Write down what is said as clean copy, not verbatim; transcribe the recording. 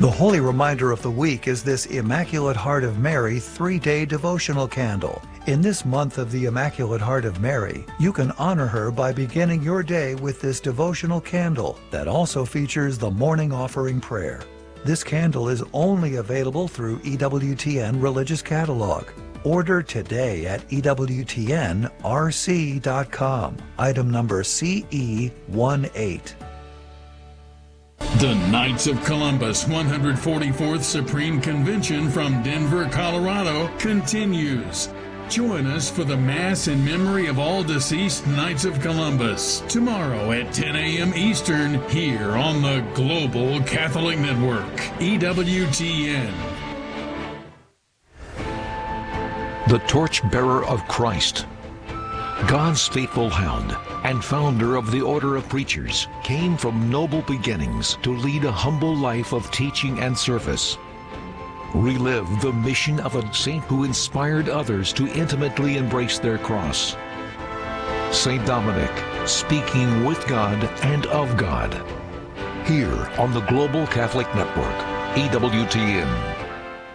The holy reminder of the week is this Immaculate Heart of Mary 3-day devotional candle. In this month of the Immaculate Heart of Mary, you can honor her by beginning your day with this devotional candle that also features the morning offering prayer. This candle is only available through EWTN Religious Catalog. Order today at EWTNRC.com. Item number CE18. The Knights of Columbus 144th Supreme Convention from Denver, Colorado continues. Join us for the Mass in memory of all deceased Knights of Columbus tomorrow at 10 a.m. Eastern here on the Global Catholic Network, EWTN. The Torchbearer of Christ, God's faithful hound and founder of the Order of Preachers, came from noble beginnings to lead a humble life of teaching and service. Relive the mission of a saint who inspired others to intimately embrace their cross. St. Dominic, speaking with God and of God. Here on the Global Catholic Network, EWTN.